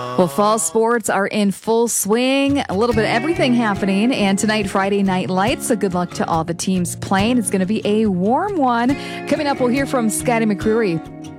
Well, fall sports are in full swing. A little bit of everything happening. And tonight, Friday Night Lights. So good luck to all the teams playing. It's going to be a warm one. Coming up, we'll hear from Scotty McCreery.